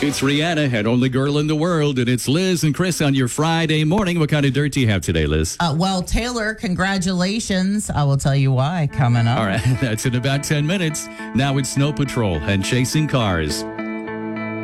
It's Rihanna and Only Girl in the World, and it's Liz and Chris on your Friday morning. What kind of dirt do you have today, Liz? Well, Taylor, congratulations. I will tell you why coming up. All right, that's in about 10 minutes. Now it's Snow Patrol and Chasing Cars.